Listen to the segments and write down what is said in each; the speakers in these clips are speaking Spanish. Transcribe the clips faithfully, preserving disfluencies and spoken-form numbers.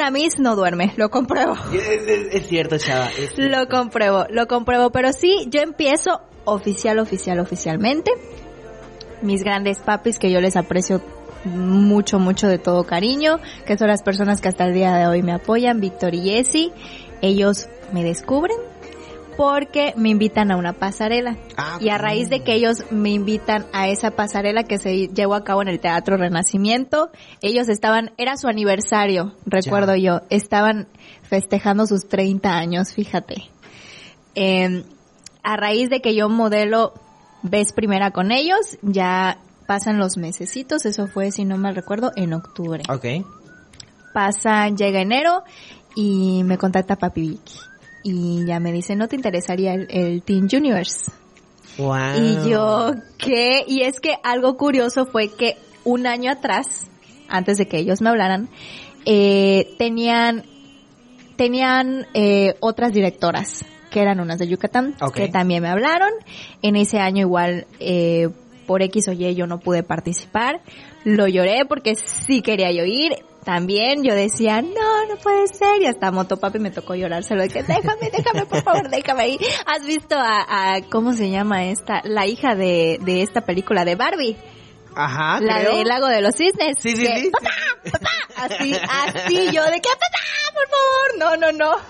Una Miss no duerme, lo compruebo. Es, es, es cierto, chava. Es cierto. Lo compruebo, lo compruebo. Pero sí, yo empiezo oficial, oficial, oficialmente. Mis grandes papis, que yo les aprecio mucho, mucho de todo cariño, que son las personas que hasta el día de hoy me apoyan, Víctor y Jessy. Ellos me descubren porque me invitan a una pasarela. Ah, y a raíz de que ellos me invitan a esa pasarela que se llevó a cabo en el Teatro Renacimiento, ellos estaban, era su aniversario, recuerdo ya. yo, estaban festejando sus treinta años, fíjate. Eh, a raíz de que yo modelo vez primera con ellos, ya pasan los mesecitos, eso fue, si no mal recuerdo, en octubre. Ok. Pasa, llega enero y me contacta Papi Vicky. Y ya me dice, ¿no te interesaría el, el Teen Universe? Wow. Y yo, ¿qué? Y es que algo curioso fue que un año atrás, antes de que ellos me hablaran, eh, tenían, tenían eh, otras directoras, que eran unas de Yucatán, okay. que también me hablaron. En ese año igual, eh, por X o Y yo no pude participar. Lo lloré porque sí quería yo ir. También yo decía, no, no puede ser. Y hasta Motopapi me tocó llorárselo de que déjame, déjame, por favor, déjame ahí. ¿Has visto a, a ¿cómo se llama esta? La hija de, de esta película de Barbie. Ajá, La creo. del Lago de los Cisnes. Sí, sí, que, sí. ¡Papá! ¡Papá! Así, así yo de que, ¡papá! Por favor. No, no, no.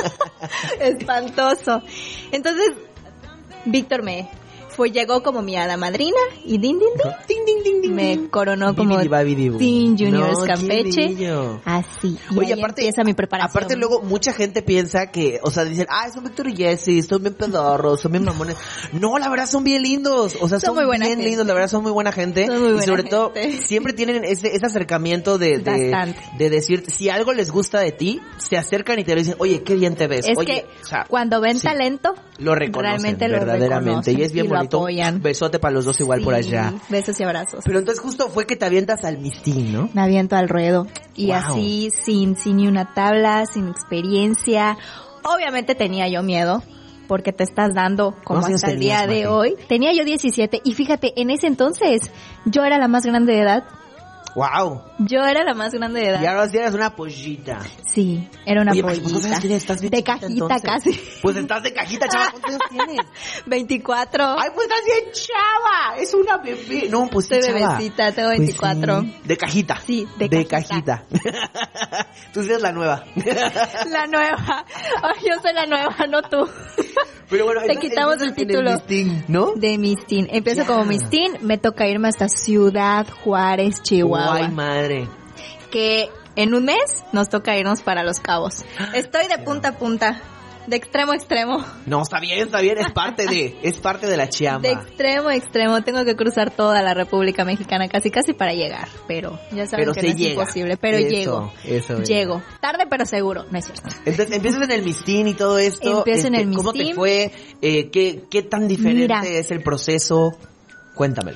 Espantoso. Entonces, Víctor me fue, llegó como mi hada madrina y din, din, din, din, din, din, din, me coronó como Teen Juniors no, Campeche. Así. Y Oye, ahí aparte, empieza mi preparación. Aparte luego mucha gente piensa que, o sea, dicen, ah, son Víctor y Jessy, son bien pedorros, son bien mamones. No, la verdad son bien lindos. O sea, son, son muy buena bien gente. lindos, la verdad son muy buena gente. Son muy buena y sobre gente. todo, siempre tienen ese, ese acercamiento de, de, de decir, si algo les gusta de ti, se acercan y te lo dicen, oye, qué bien te ves. Es oye, que o sea, cuando ven sí, talento, lo reconocen, realmente verdaderamente. Lo reconocen y es bien y bonito. Besote para los dos igual sí, por allá. Besos y abrazos. Pero entonces justo fue que te avientas al Miss Teen, ¿no? Me aviento al ruedo. Y wow. así, sin, sin ni una tabla, sin experiencia. Obviamente tenía yo miedo, porque te estás dando como no, hasta el día de hoy. Tenía yo diecisiete, y fíjate, en ese entonces, yo era la más grande de edad. Wow. Yo era la más grande de edad. Y ahora sí eras una pollita. Sí, era una Oye, pollita. ¿sabes quién estás bien de cajita entonces? Casi. Pues estás de cajita, chava. ¿Cuántos años tienes? veinticuatro. Ay, pues estás bien chava. Es una bebé. No, pues sí, Soy chava. bebecita, tengo veinticuatro. Pues sí. De cajita. Sí, de, de cajita. cajita. Tú eres la nueva. La nueva. Ay, yo soy la nueva, no tú. Pero bueno, te quitamos el título. Miss Teen, ¿no? De Miss Teen. Empiezo yeah. como Miss Teen, me toca irme hasta Ciudad Juárez, Chihuahua. Ay, madre. Que en un mes nos toca irnos para Los Cabos. Estoy de punta a punta, de extremo a extremo. No, está bien, está bien, es parte de, es parte de la chamba. De extremo a extremo, tengo que cruzar toda la República Mexicana casi casi para llegar, pero ya saben pero que se no es llega. imposible, pero eso, llego. Eso llego. Tarde pero seguro, no es cierto. Entonces, empiezas en el Miss Teen y todo esto. Empiezo este, en el Miss ¿Cómo Teen? te fue? Eh, ¿qué, ¿Qué tan diferente Mira, es el proceso? Cuéntamelo.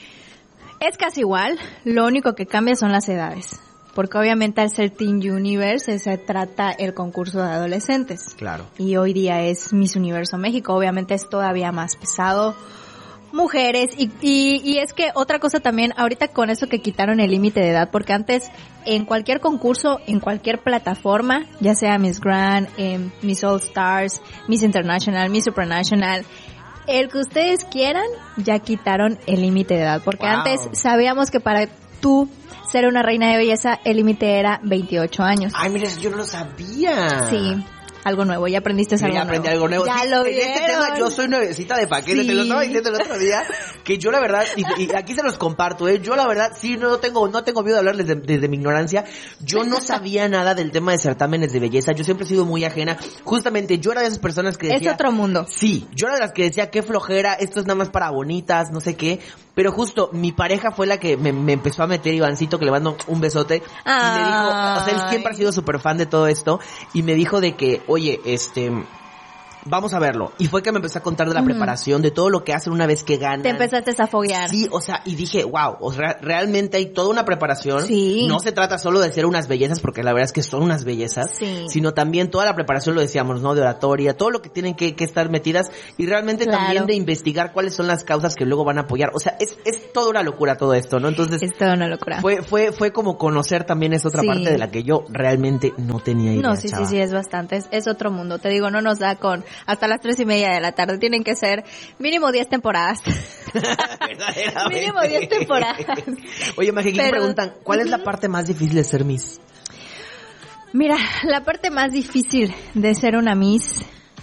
Es casi igual, lo único que cambia son las edades. Porque obviamente al ser Teen Universe se trata el concurso de adolescentes. Claro. Y hoy día es Miss Universo México, obviamente es todavía más pesado. Mujeres, y, y, y es que otra cosa también, ahorita con eso que quitaron el límite de edad, porque antes en cualquier concurso, en cualquier plataforma, ya sea Miss Grand, eh, Miss All Stars, Miss International, Miss Supranational, el que ustedes quieran, ya quitaron el límite de edad. Porque wow. antes sabíamos que para tú ser una reina de belleza, el límite era veintiocho años. Ay, mira, yo no lo sabía. Sí, algo nuevo, ya aprendiste algo ya nuevo. aprendí algo nuevo. Ya sí, lo en vieron. este tema yo soy nuevecita de paquete, sí. Te lo estaba diciendo el otro día, que yo la verdad, y, y aquí se los comparto, eh, yo la verdad sí no tengo, no tengo miedo de hablarles desde, desde mi ignorancia. Yo no sabía nada del tema de certámenes de belleza, yo siempre he sido muy ajena. Justamente yo era de esas personas que decía... Es otro mundo. Sí, yo era de las que decía, qué flojera, esto es nada más para bonitas, no sé qué. Pero justo, mi pareja fue la que me, me empezó a meter, Ivancito, que le mando un besote. Ay. Y me dijo, o sea, él siempre ha sido súper fan de todo esto. Y me dijo de que, oye, este... vamos a verlo. Y fue que me empecé a contar de la uh-huh. preparación, de todo lo que hacen una vez que ganan. Te empezaste a foguear. Sí, o sea, y dije, wow, o sea, realmente hay toda una preparación. Sí. No se trata solo de ser unas bellezas, porque la verdad es que son unas bellezas, sí. sino también toda la preparación, lo decíamos, ¿no? De oratoria, todo lo que tienen que, que estar metidas y realmente claro. también de investigar cuáles son las causas que luego van a apoyar. O sea, es, es toda una locura todo esto, ¿no? Entonces. Es toda una locura. Fue, fue, fue como conocer también esa otra sí. parte de la que yo realmente no tenía idea. No, sí, chava. sí, sí, es bastante. Es, es otro mundo. Te digo, no nos da con hasta las tres y media de la tarde. Tienen que ser mínimo diez temporadas. Mínimo diez temporadas. Oye, Maje, aquí me preguntan, ¿cuál uh-huh. es la parte más difícil de ser Miss? Mira, la parte más difícil de ser una Miss,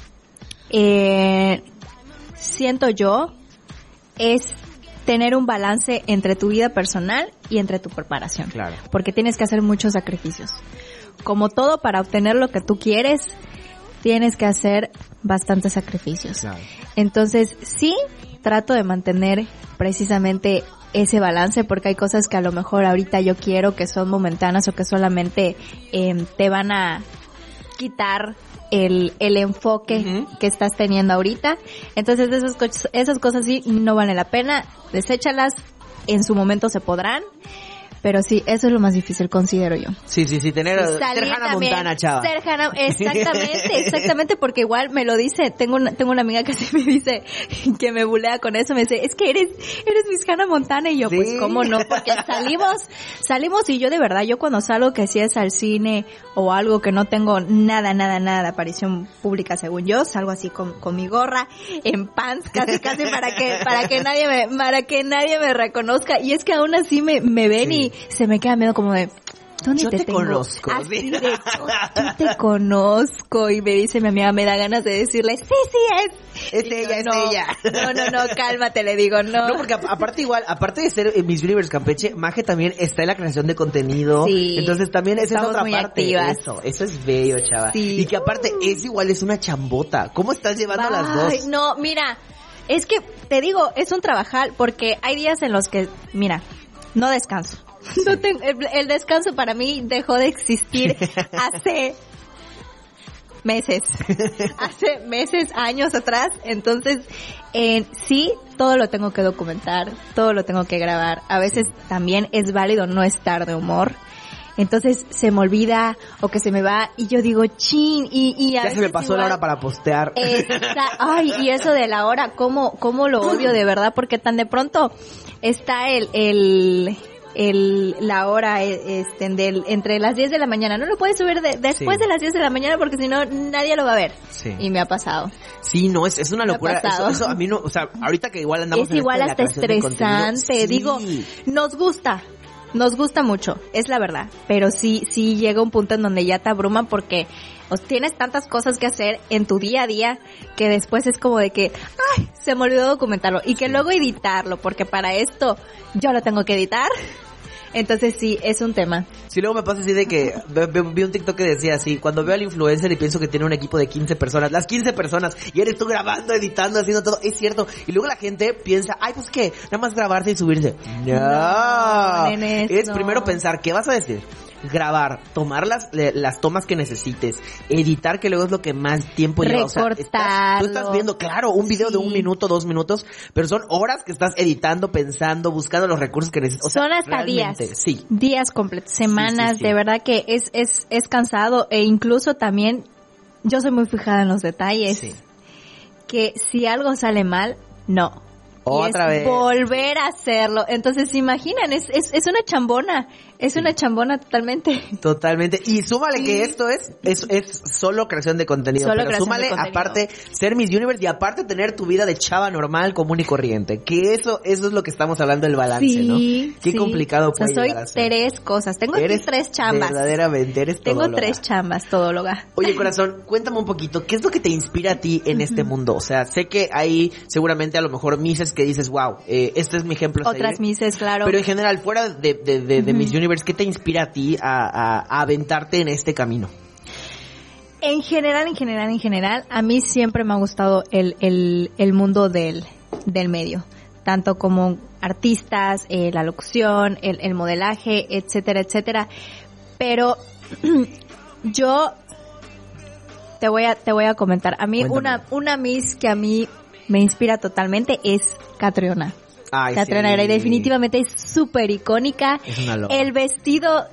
eh, siento yo, es tener un balance entre tu vida personal y entre tu preparación. Claro. Porque tienes que hacer muchos sacrificios. Como todo, para obtener lo que tú quieres, tienes que hacer bastantes sacrificios. Claro. Entonces, sí, trato de mantener precisamente ese balance, porque hay cosas que a lo mejor ahorita yo quiero que son momentáneas o que solamente eh, te van a quitar el, el enfoque uh-huh. que estás teniendo ahorita. Entonces esas, co- esas cosas sí no valen la pena, deséchalas, en su momento se podrán. Pero sí, eso es lo más difícil, considero yo. Sí, sí, sí, tener, ser Hannah Montana, chava. Ser Hannah, exactamente, exactamente, porque igual me lo dice, tengo una, tengo una amiga que se me dice, que me bulea con eso, me dice, es que eres, eres Miss Hannah Montana, y yo, ¿sí? Pues, ¿cómo no? Porque salimos, salimos y yo de verdad, yo cuando salgo que si es al cine o algo que no tengo nada, nada, nada de aparición pública según yo, salgo así con, con mi gorra, en pants, casi, casi para que, para que nadie me, para que nadie me reconozca, y es que aún así me, me ven sí. y se me queda miedo como de, ¿dónde yo te, te tengo? conozco. Así de, yo, yo te conozco. Y me dice mi amiga, me da ganas de decirle, sí, sí es. Es ella, es no, ella. No, no, no, cálmate, le digo, no. No, porque aparte igual, aparte de ser Miss Universe Campeche, Maje también está en la creación de contenido. Sí. Entonces también esa es otra muy parte. Activas. Eso, eso es bello, chava. Sí. Y que aparte es igual, es una chambota. ¿Cómo estás llevando Ay, las dos? No, mira, es que te digo, es un trabajar, porque hay días en los que, mira, no descanso. No tengo, el, el descanso para mí dejó de existir hace meses, hace meses, años atrás. Entonces, eh, sí, todo lo tengo que documentar, todo lo tengo que grabar. A veces también es válido no estar de humor. Entonces se me olvida o que se me va y yo digo, chin, y, y a ya se me pasó igual, la hora para postear. Está, ay, y eso de la hora, cómo, cómo lo odio de verdad, porque tan de pronto está el, el, el, la hora este, del, entre las diez de la mañana. No lo puedes subir de, después sí. de las diez de la mañana porque si no nadie lo va a ver. Sí. Y me ha pasado. Sí, no, es, es una locura. Eso, eso a mí no, o sea, ahorita que igual andamos es en igual hasta estresante. Sí. Digo, nos gusta. Nos gusta mucho, es la verdad, pero sí, sí llega un punto en donde ya te abruman porque pues, tienes tantas cosas que hacer en tu día a día que después es como de que, ay, se me olvidó documentarlo y que sí. luego editarlo, porque para esto yo lo tengo que editar. Entonces sí, es un tema. Sí, luego me pasa así de que vi un TikTok que decía así, cuando veo al influencer y pienso que tiene un equipo de quince personas, las quince personas, y eres tú grabando, editando, haciendo todo, es cierto. Y luego la gente piensa, ay, pues qué, nada más grabarse y subirse. No, no nenes, es no. primero pensar, ¿qué vas a decir? Grabar, tomar las las tomas que necesites, editar, que luego es lo que más tiempo lleva. O sea, estás, tú estás viendo, claro, un video sí. de un minuto, dos minutos, pero son horas que estás editando, pensando, buscando los recursos que necesitas. O sea, son hasta días, sí. días completos, semanas, sí, sí, sí. de verdad que es es es cansado e incluso también yo soy muy fijada en los detalles. Sí. Que si algo sale mal, no. Otra y es vez. volver a hacerlo. Entonces, ¿se imaginan? Es, es, es una chambona. Es sí. una chambona totalmente. Totalmente. Y súmale sí. que esto es, es, es solo creación de contenido. Solo pero súmale, de contenido. aparte, ser Miss Universe y aparte tener tu vida de chava normal, común y corriente. Que eso, eso es lo que estamos hablando del balance, sí, ¿no? Qué sí. complicado puede o sea, soy llegar a ser. tres cosas. Tengo eres aquí tres chambas. Verdaderamente, eres Tengo todóloga. tres chambas, todóloga. Oye, corazón, cuéntame un poquito, ¿qué es lo que te inspira a ti en uh-huh. este mundo? O sea, sé que hay seguramente a lo mejor misses que dices, wow, eh, este es mi ejemplo. Otras misses, claro. Pero en general, fuera de, de, de, de uh-huh. Miss Universe, ¿qué te inspira a ti a, a, a aventarte en este camino? En general, en general, en general, a mí siempre me ha gustado el, el, el mundo del, del medio. Tanto como artistas, eh, la locución, el, el modelaje, etcétera, etcétera. Pero yo te voy a, te voy a comentar. A mí, Cuéntame. una, una Miss que a mí me inspira totalmente es Catriona. Ay, Catriona sí. Gray definitivamente es súper icónica. Es una loca. El vestido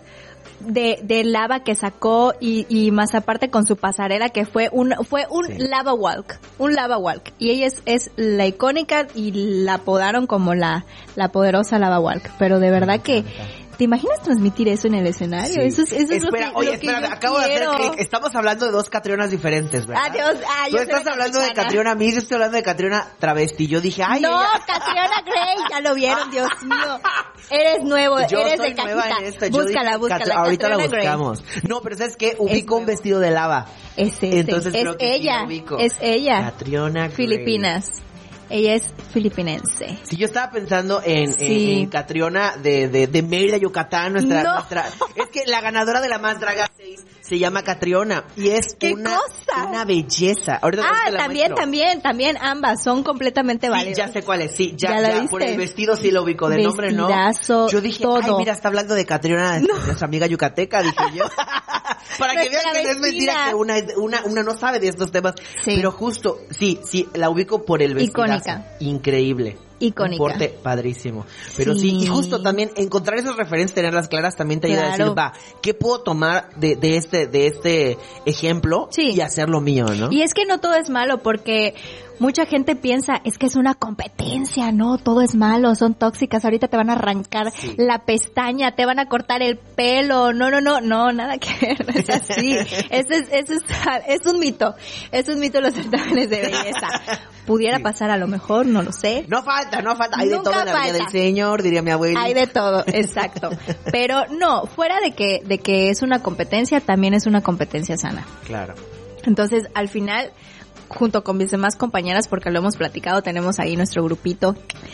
de, de lava que sacó y, y más aparte con su pasarela que fue un, fue un Sí. lava walk, un lava walk. Y ella es, es la icónica y la apodaron como la, la poderosa lava walk. Pero de verdad que, ¿te imaginas transmitir eso en el escenario? Sí. Eso es, eso es Espera, lo que, oye, lo que espérame, yo acabo quiero. de hacer clic. Estamos hablando de dos Catrionas diferentes, ¿verdad? Adiós. Ah, Tú yo soy estás la hablando de campechana. Catriona Miss, yo estoy hablando de Catriona travesti. Yo dije, ay, no, ella- Catriona Gray, ya lo vieron, Dios mío. Eres nuevo, Yo eres soy de nueva cajita. en esto. Yo Búscala, dije, búscala. Catri- ahorita la Catriona Gray. buscamos. No, pero ¿sabes qué? Ubico un nuevo. vestido de lava. Es ese, Entonces es creo que sí ella, la ubico. es ella. Catriona Gray. Filipinas. Ella es filipinense. Sí, yo estaba pensando en, Sí. en, en Catriona de, de, de Mérida, Yucatán, nuestra, No. nuestra... Es que la ganadora de la Más Draga seis se llama Catriona y es ¡Qué una, cosa! una belleza. Ahorita Ah, te la también, muestro. también, también, ambas son completamente Sí, válidas. ya sé cuál es, sí, ya, ¿Ya la ya, viste? por el vestido sí lo ubico, de nombre no. Vestidazo, Yo dije, todo. ay, mira, está hablando de Catriona, No. nuestra amiga yucateca, dije yo. Para que vean Nuestra que no es mentira vecina. que una, una, una no sabe de estos temas. Sí. Pero justo, sí, sí, la ubico por el vestidazo. Icónica. Increíble. Icónica. Un porte padrísimo. Pero sí. Sí. y justo también encontrar esos referencias, tenerlas claras, también te ayuda a Claro. decir, va, ¿qué puedo tomar de, de este, de este ejemplo Sí. y hacerlo mío, no? Y es que no todo es malo porque mucha gente piensa, es que es una competencia, no, todo es malo, son tóxicas, ahorita te van a arrancar Sí. la pestaña, te van a cortar el pelo, no, no, no, no, nada que ver, no es así. Eso es, eso es, es un mito, es un mito los certámenes de belleza. Pudiera Sí. pasar a lo mejor, no lo sé. No falta, no falta. Hay de Nunca todo en la vida falta. del Señor, diría mi abuela. Hay de todo, exacto. Pero no, fuera de que, de que es una competencia, también es una competencia sana. Claro. Entonces, al final, junto con mis demás compañeras, porque lo hemos platicado, tenemos ahí nuestro grupito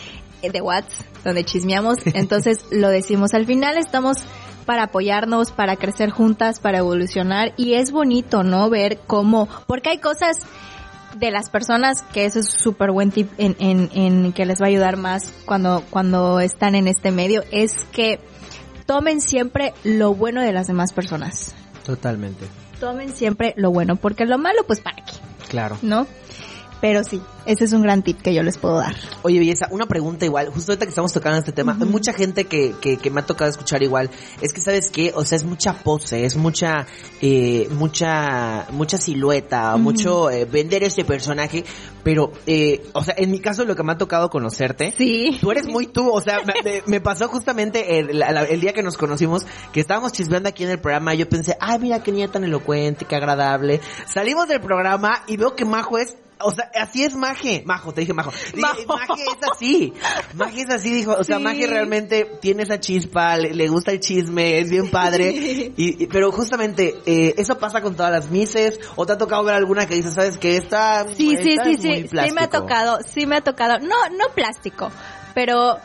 de WhatsApp, donde chismeamos, entonces lo decimos, al final estamos para apoyarnos, para crecer juntas, para evolucionar, y es bonito, ¿no? Ver cómo, porque hay cosas de las personas, que eso es súper buen tip en, en, en que les va a ayudar más cuando, cuando están en este medio, es que tomen siempre lo bueno de las demás personas. Totalmente. Tomen siempre lo bueno, porque lo malo, pues para qué, Claro. ¿no? Pero sí, ese es un gran tip que yo les puedo dar. Oye, belleza, una pregunta igual, justo ahorita que estamos tocando este tema, hay mucha gente que, que, que me ha tocado escuchar igual, es que ¿sabes qué? O sea, es mucha pose, es mucha, eh, mucha, mucha silueta, Ujú. mucho eh, vender ese personaje, pero, eh, o sea, en mi caso lo que me ha tocado conocerte, Sí. tú eres muy tú, o sea, me, me- me pasó justamente el, la- la- el día que nos conocimos, que estábamos chismeando aquí en el programa, y yo pensé, ay, mira qué niña tan elocuente, qué agradable. Salimos del programa y veo que Majo es, o sea, así es Maje. Majo, te dije Majo. Dije, Majo. Maje es así. Maje es así, dijo, o sea, Sí. Maje realmente tiene esa chispa, le, le gusta el chisme, es bien padre. Y, y- pero justamente, eh, eso pasa con todas las mises, o te ha tocado ver alguna que dice, ¿sabes qué? Esta, Sí, sí, esta sí, es muy sí, sí me ha plástico. tocado, sí me ha tocado, no, no plástico, pero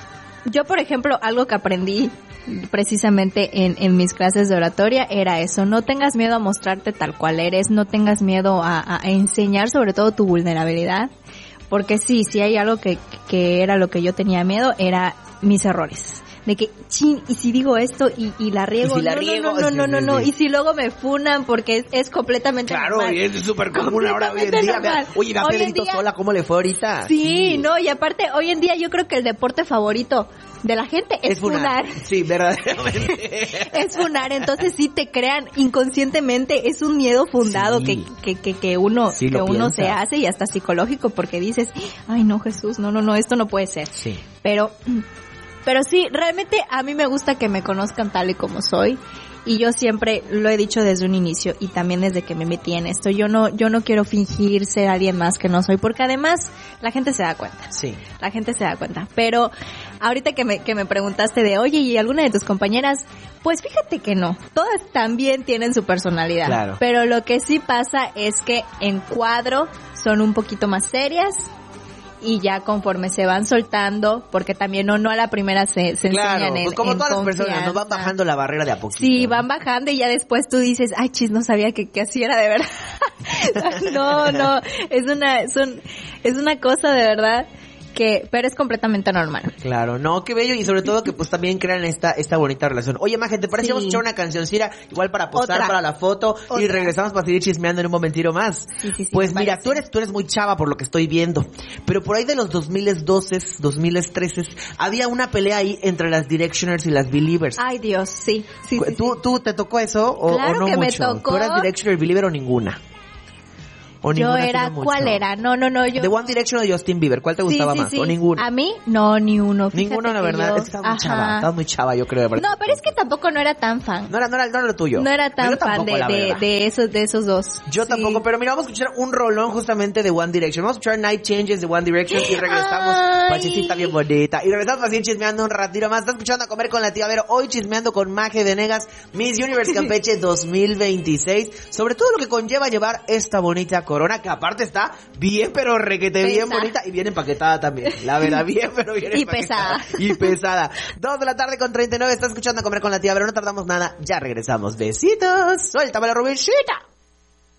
yo, por ejemplo, algo que aprendí precisamente en, en mis clases de oratoria era eso, no tengas miedo a mostrarte tal cual eres, no tengas miedo a, a enseñar sobre todo tu vulnerabilidad, porque sí, sí hay algo que, que era lo que yo tenía miedo, era mis errores. De que, chin, y si digo esto y, y la riego, Y si la no, riego, no, no, sí, no, no, sí, no, sí. y si luego me funan porque es, es completamente Claro, normal. y es súper común ahora hoy en Completamente día. Vea, normal. oye, ve a Hoy en Pedrito día- Sola, ¿cómo le fue ahorita? Sí, no, y aparte, hoy en día yo creo que el deporte favorito de la gente es, funar. Sí, verdaderamente. Es funar, entonces sí te crean inconscientemente, es un miedo fundado Sí. que, que, que, que uno, Sí, que lo uno piensas. se hace, y hasta psicológico, porque dices, ay no, Jesús, no, no, no, esto no puede ser. Sí. Pero, pero sí, realmente a mí me gusta que me conozcan tal y como soy, y yo siempre lo he dicho desde un inicio y también desde que me metí en esto, yo no, yo no quiero fingir ser alguien más que no soy, porque además la gente se da cuenta. Sí. La gente se da cuenta. Pero ahorita que me, que me preguntaste de, oye, ¿y alguna de tus compañeras? Pues fíjate que no. Todas también tienen su personalidad. Claro. Pero lo que sí pasa es que en cuadro son un poquito más serias, y ya conforme se van soltando, porque también no, no a la primera se, se Claro, enseñan en, pues como en todas las personas, nos van confianza. bajando la barrera de a poquito. Sí, ¿no? van bajando y ya después tú dices, ay, chis, no sabía que, que así era de verdad. No, no, es una, es un, es una cosa de verdad que, pero es completamente normal. Claro, no, qué bello, y sobre todo que pues también crean esta esta bonita relación. Oye, Maje, ¿te parece? Sí. Vamos a echar una cancioncita igual para postar Otra. para la foto Otra. y regresamos para seguir chismeando en un momentito más. Sí, sí, sí, pues mira, tú eres tú eres muy chava por lo que estoy viendo, pero por ahí de los dos mil doce, dos mil trece había una pelea ahí entre las Directioners y las Believers. Ay, Dios, sí. sí, sí ¿Tú sí. tú te tocó eso o, claro o no que mucho? Me tocó. ¿Tú eras Directioner, Believer o ninguna? ¿O yo era, ¿cuál era? No, no, no, yo... The One Direction o Justin Bieber, ¿cuál te gustaba sí, sí, más? sí. ¿O ninguna? A mí, no, ni uno. Ninguno, la verdad, yo... es que estaba muy Ajá. chava, estaba muy chava, yo creo. No, pero es que tampoco no era tan fan. No era, no era, no era lo tuyo. No era tan fan de, de, de esos, de esos dos. Yo sí. tampoco, pero mira, vamos a escuchar un rolón justamente de One Direction. Vamos a escuchar Night Changes de One Direction y regresamos. Pachecita bien bonita. Y regresamos así chismeando un ratito más. Estás escuchando A Comer con la Tía Vero. Hoy chismeando con Maje Venegas, Miss Universe Campeche dos mil veintiséis. Sobre todo lo que conlleva llevar esta bonita corona, que aparte está bien, pero requete bien bonita y bien empaquetada también. La verdad, bien, pero bien y empaquetada. pesada. Y pesada. Dos de la tarde con treinta y nueve. Estás escuchando A Comer con la Tía Vero. No tardamos nada. Ya regresamos. Besitos. Suéltame la rubicita.